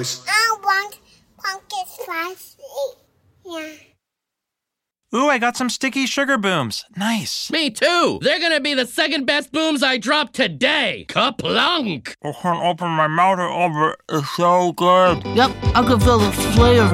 spice. I want pumpkin spice. Yeah. Ooh, I got some sticky sugar booms. Nice. Me too. They're gonna be the second best booms I dropped today. Kaplunk! I can't open my mouth over it. It's so good. Yep, I can feel the flavor.